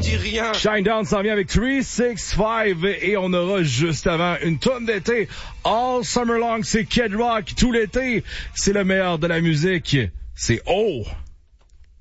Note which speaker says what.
Speaker 1: dis rien.
Speaker 2: Shinedown s'en vient avec 365 et on aura juste avant une tonne d'été. All Summer Long, c'est Kid Rock. Tout l'été, c'est le meilleur de la musique. C'est Oh!